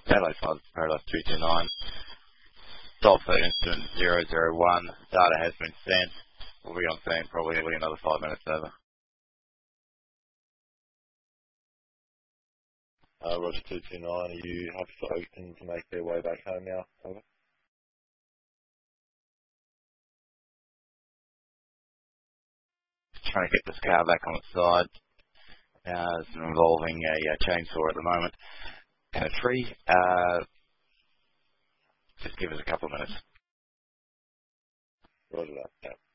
Adelaide 5, Paradise 229. Salford incident 001. Data has been sent. We'll be on scene probably another 5 minutes over. Roger 229, are you happy for Oakton to make their way back home now? Over. Trying to get this car back on its side. It's involving a chainsaw at the moment. And a tree. Just give us a couple of minutes. Roger that. Yeah.